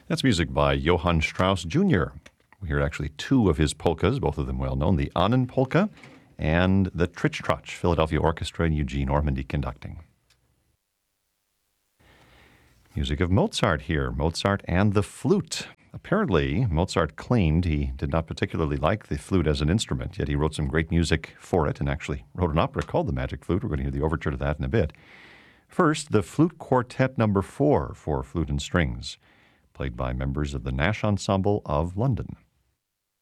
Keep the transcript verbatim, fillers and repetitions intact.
That's music by Johann Strauss Junior We hear actually two of his polkas, both of them well known, the Ahnen Polka and the Tritch Trotch, Philadelphia Orchestra and Eugene Ormandy conducting. Music of Mozart here, Mozart and the flute. Apparently, Mozart claimed he did not particularly like the flute as an instrument, yet he wrote some great music for it and actually wrote an opera called The Magic Flute. We're going to hear the overture to that in a bit. First, the Flute Quartet number four for flute and strings, played by members of the Nash Ensemble of London.